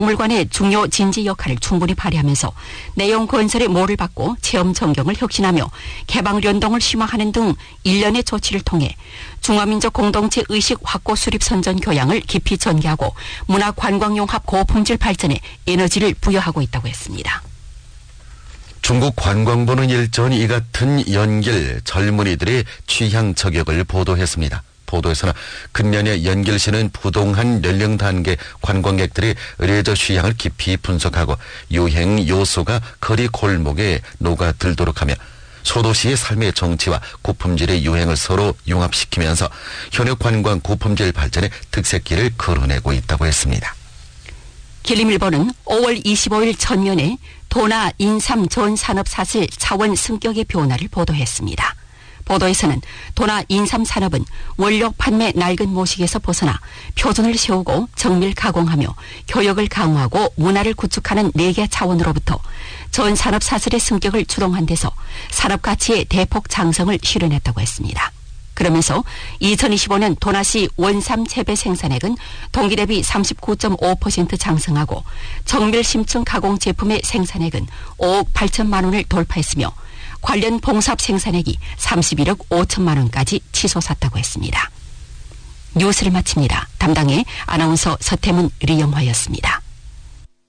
박물관의 중요 진지 역할을 충분히 발휘하면서 내용 건설의 모를 받고 체험 전경을 혁신하며 개방 연동을 심화하는 등 일련의 조치를 통해 중화민족 공동체 의식 확고 수립 선전 교양을 깊이 전개하고 문화 관광 융합 고품질 발전에 에너지를 부여하고 있다고 했습니다. 중국 관광부는 일전 이 같은 연길 젊은이들의 취향 저격을 보도했습니다. 보도에서는 근년의 연길시는 부동한 연령 단계 관광객들의 레저 취향을 깊이 분석하고 유행 요소가 거리 골목에 녹아들도록 하며 소도시의 삶의 정치와 고품질의 유행을 서로 융합시키면서 현역 관광 고품질 발전의 특색기를 걸어내고 있다고 했습니다. 길림일보는 5월 25일 전면에 도나 인삼 전 산업사슬 차원 승격의 변화를 보도했습니다. 보도에서는 도나 인삼 산업은 원료 판매 낡은 모식에서 벗어나 표준을 세우고 정밀 가공하며 교역을 강화하고 문화를 구축하는 4개 차원으로부터 전 산업 사슬의 승격을 주동한 데서 산업 가치의 대폭 장성을 실현했다고 했습니다. 그러면서 2025년 도나시 원삼 재배 생산액은 동기 대비 39.5% 장성하고 정밀 심층 가공 제품의 생산액은 5억 8천만 원을 돌파했으며 관련 봉삽 생산액이 31억 5천만 원까지 치솟았다고 했습니다. 뉴스를 마칩니다. 담당의 아나운서 서태문 리영화였습니다.